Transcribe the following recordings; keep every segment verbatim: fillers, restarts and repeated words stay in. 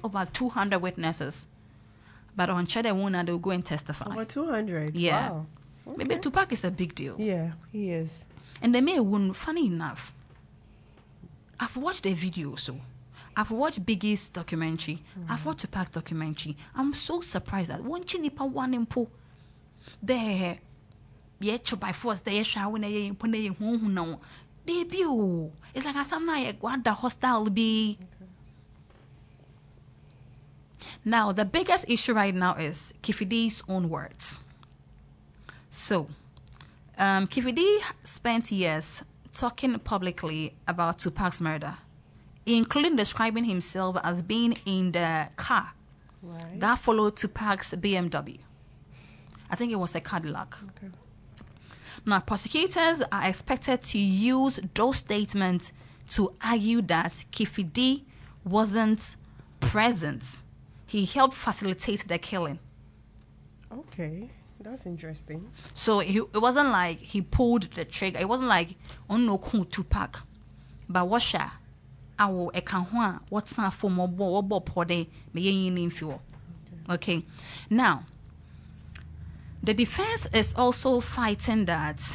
over two hundred witnesses. But on Chedewuna, they'll go and testify. Over two hundred? Yeah. Wow. Okay. Maybe Tupac is a big deal. Yeah, he is. And they may win, funny enough, I've watched the video so. I've watched Biggie's documentary. Mm. I've watched Tupac's documentary. I'm so surprised that one chinipa one impo there yet by force they shall when they put a home no. Debut. It's like a something like what the hostile be. Okay. Now the biggest issue right now is Keffe D's own words. So um Keffe D spent years talking publicly about Tupac's murder, including describing himself as being in the car right. that followed Tupac's B M W. I think it was a Cadillac. Okay. Now, prosecutors are expected to use those statements to argue that Keffe D wasn't present. He helped facilitate the killing. Okay, that's interesting. So he, it wasn't like he pulled the trigger. It wasn't like, oh no, Tupac. But what shall I can what's not for more what per day me fuel. Okay. Now the defense is also fighting that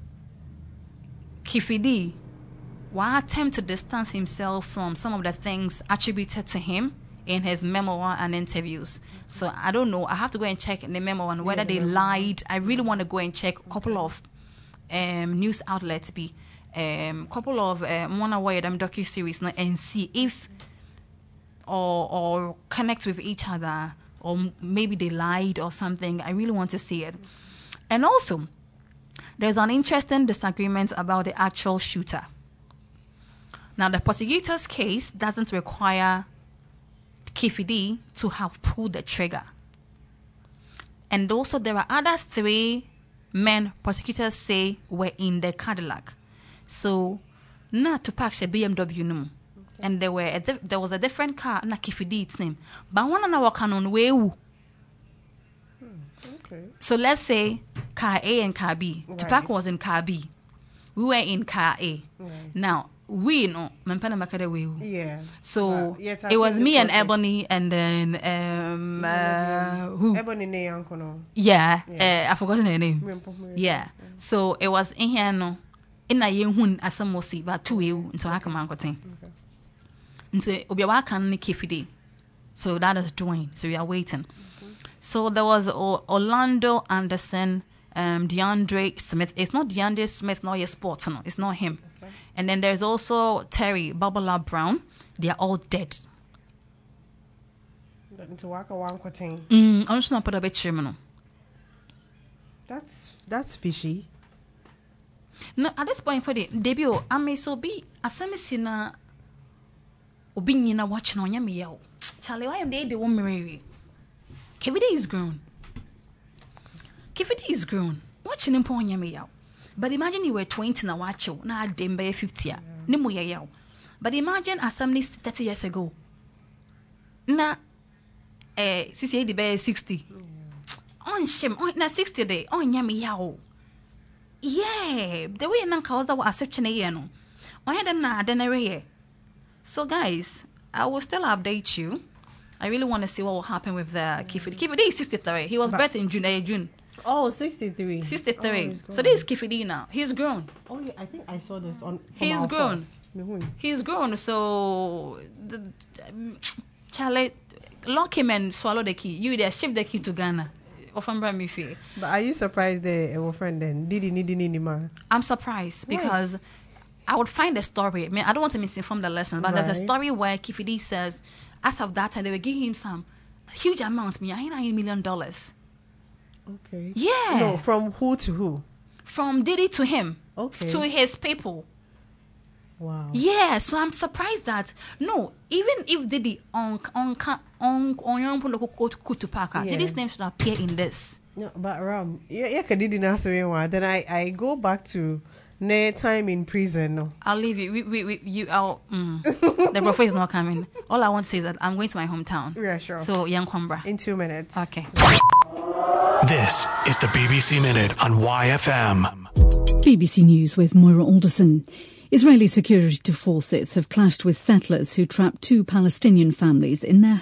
Keffe D will attempt to distance himself from some of the things attributed to him in his memoir and interviews. So I don't know. I have to go and check in the memoir and whether yeah, they memoir. lied. I really want to go and check a couple of um, news outlets be. Um, couple of one away them docu series and see if or or connect with each other, or maybe they lied or something. I really want to see it. And also, there's an interesting disagreement about the actual shooter. Now, the prosecutor's case doesn't require Keffe D to have pulled the trigger. And also, there are other three men prosecutors say were in the Cadillac. So, na Tupac she B M W no, okay. And there were a di- there was a different car na Keffe D its name. But one na waka on way. Hmm. Okay. So let's say car A and car B. Right. Tupac was in car B. We were in car A. Right. Now we know mempana makade we. Yeah. So well, yeah, it was me and Ebony and then um uh, who? Ebony ne uncle no. Yeah. yeah. Uh, I forgot her name. Yeah. So it was in here no. In a young as some more see but two you into Akamankotin. Into Obiawakan Keffe D. So that is Dwayne. So we are waiting. Okay. So there was o- Orlando Anderson, um, DeAndre Smith. It's not DeAndre Smith, not your sports, no. It's not him. Okay. And then there's also Terry Babala Brown. They are all dead. Into Akamankotin. Mm, I'm just not put a bit criminal. That's that's fishy. No, at this point for the debut, I may so be a semisina obin na watching on yami yell. Charlie, why am they the one marry? Keffe D is grown. Keffe D is grown. Watching him on yami yell. But imagine you were twenty na watch you, na dembe fifty. Nimu yell. But imagine as somebody thirty years ago. Na eh sisi the be sixty. On shame, on na sixty day, on yami yell. Yeah, the way Nanka was that was such an year no. I had them na denere. So guys, I will still update you. I really want to see what will happen with the mm. Keffe. Keffe D is sixty-three. He was birthed in June. Uh, June. Oh, sixty-three. sixty-three. Oh, so this is Keffe D now. He's grown. Oh yeah, I think I saw this on. He's grown. He's grown. So the, um, Charlie, lock him and swallow the key. You there, ship the key to Ghana. But are you surprised that your friend then did he need any man? I'm surprised because right. I would find a story. I mean, I don't want to misinform the lesson, but right. there's a story where Keffe D says, as of that time, they were giving him some huge amount, me, I nine million dollars. Okay. Yeah. No, from who to who? From Diddy to him. Okay. To his people. Wow. Yeah, so I'm surprised that no, even if Diddy on on on on young people to Parker, Diddy's name should appear in this. No, but Ram, yeah, yeah, Diddy one. Then I I go back to ne time in prison. No, I'll leave you. We we, we you out. Mm. The prophet is not coming. All I want to say is that I'm going to my hometown. Yeah, sure. So young Kwambra. In two minutes. Okay. This is the B B C Minute on Y F M. B B C News with Moira Alderson. Israeli security forces have clashed with settlers who trapped two Palestinian families in their